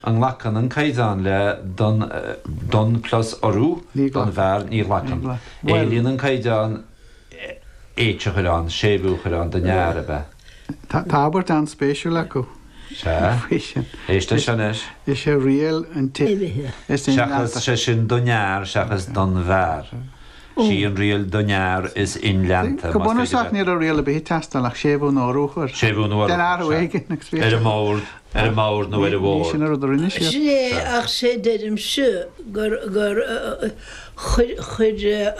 An lacan an caidan le don plus orú don bhar ní lacan. Élíonn an caidan éite chuán, sébú chuán den neara be. Tábhar an spéisiú acu. Éiste senis. Is sé rial an Seachas sé sin don near seachas don bhar. Sí an rial don near is inleanta. Go bunach ní a rial be testalach sébú nóúchar. Sébú nóúchar. Den áhhaigh na spéisiú. Ar a mór nó ar a bhór. Sin ar inis. Sné ach sé deidim se gur chuir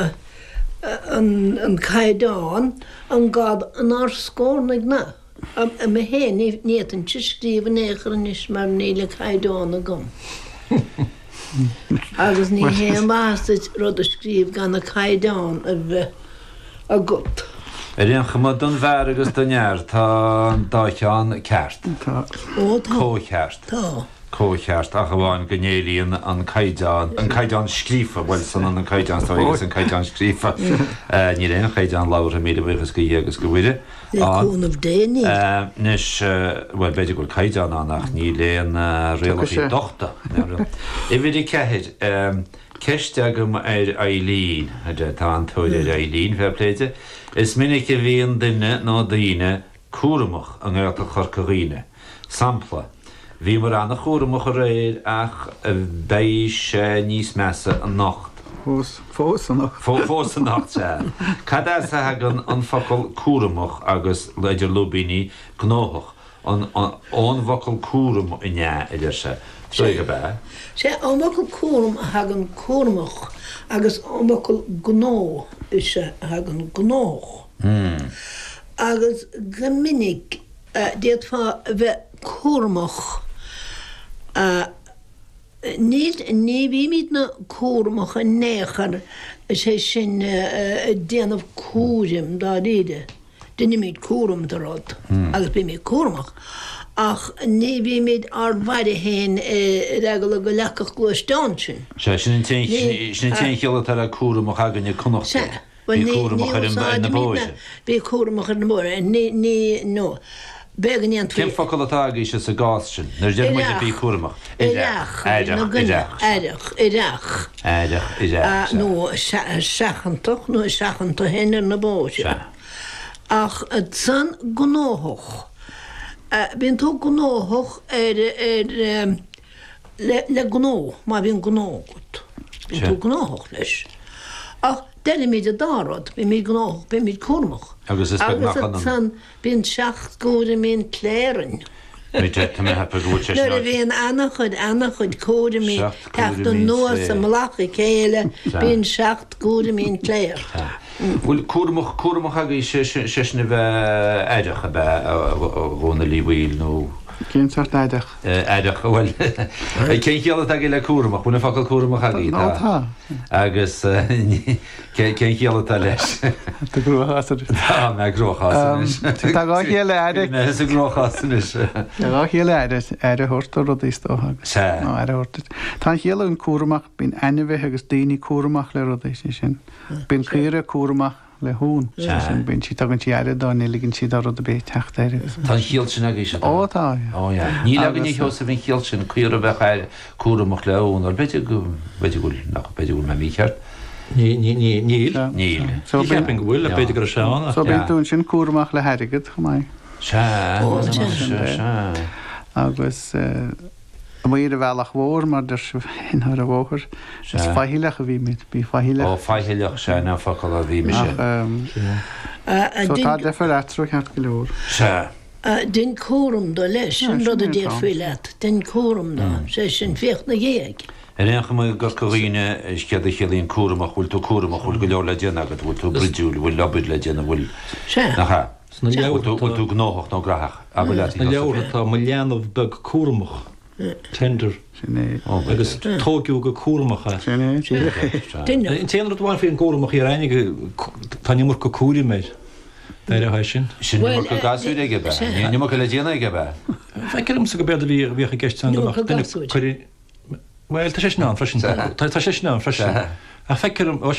an caidáin an gad an ar scórnaigh na. A me hé níiad an tíscríomh éair is mar níle caidáin a gom. Agus ní hé mástaid rud a scríomh gan na caidáin a bheith a gut. Réon chumad don bhar agus don near tá dáiteán ceart. Cócheart. Tá. Cócheart a bháin gnéilíonn an caidan scrífa bhfuil san an caidan stáigus an caidan scrífa ní réon caidan láir mí bhuichas go dhégus go bhuiide. Cúnmh déine. Nis bhfuil beidir gur caidan annach ní léon réalaí dochta. I bhí ceithid ceiste agam ar Eileen tá an tóidir Eileen bheitpléite. Is minic a bhíon duine nó daoine cuaramach an ggheirta chorcaghine. Sampla. Bhí mar anna cuaramach a réir ach béis níos measa an nacht. Fós an nacht. Fós an nacht sé. Cad sa hagan an focail cuaramach agus leidir lubíní gnóthach. An bhacail cuaram inne idir se. Sóige be? Sé an bhacail cuaram hagan cuaramach agus an bhacail gnó is se hagan gnóch. Agus go minic déad fá bheith cuaramach ní bhí míad na cuaramach a néchar sé sin déanamh cuarim dá réide. Duine míad cuaram de rod agus bí míad cuaramach. Ach ní bhí míad ar bhaide héin regala go lecach glúisteán sin. Sé sin chéile tar a cuaramach agan connacht. Bí cuaramach ar na bóise. Bí cuaramach ar na bóise. Ní nó. Began íon Cén focail atágaí sé sa gás sin. Nar déir muide bí cuaramach. Éideach. Nó seachantach nó seachanta hénar na bóise. Ach san gnóthach. Bhíonn tú gnóthach le gnó, má bhíon gnógat. Bhíonn tú gnóthach leis. Ach déine míad a dárad, bí míad gnóthach, bí míad cuaramach. Agus is san bhíonn 7 córamín cléireann. Nuair a bhíon annach chud córamín techt an nuas am lacha céile bhíonn 7 córamín cléir. Bhfuil cuaramach agaí sena bheith éideach a bheith bhna líhil nó. Cén sort éideach. Éideach bhfuil cén cheala agaí le cuaramach, bhna focail cuaramach agaí. Agus cén cheala leis. Tá grúchasar. Tá me grúchasar. Tá gá chéile éideach. Ne is a grúchasar is. Tá gá chéile éideach hortar rud ístóthag. Sé. No hortar. Tá chéile an cuaramach bín ainmheh agus daoine cuaramach le rud sin. Bín chéire cuaramach le hún. Sin bín si tagann si aire dá liginn si dar rud a bé techt éire. Tá chéal sin agaí se. Ó tá. Ní legan ní heosa bhín chéal sin cuiar a bheith cuaramach le ón ar beidir go me mícheart. Níl. So Ceapin go bhfuil a beidir go seán. So bín tún sin cuaramach le heirigid chumáid. Se. Agus muir a bhealach mhór mar der inthar a bhóchar. Is fáhíileach a bhí míid, bí fáhíileach. Ó fáhíileach sé ná focail a bhí me sé. So tá defar etrú cheart go leor. Se. Den cuaram dá leis an rud a déir fuileat. Den cuaram dá sé sin fiocht na dhéag. Réancha mu gur coghine is cead a chéalaíonn cuaramach bhfuil tú cuaramach bhfuil go leor le déana agad bhfuil tú bridúil bhfuil labid le déana bhfuil. Nachá. Bhfuil tú gnóthach nó grathach. Na leabhartá má leanamh beg cuaramach. Tender. Agus tógiú go cuaramacha. Téanad bháin fé an cuaramach ar einige tanimar go cuarí méid. Dar a sin. Sin nimar go gasú ige be. Nimar go le déana ige be. Feicem sa go bead a bhí a gceist an Well, tá sé ná freisin. Tá sé ná freisin. A feicem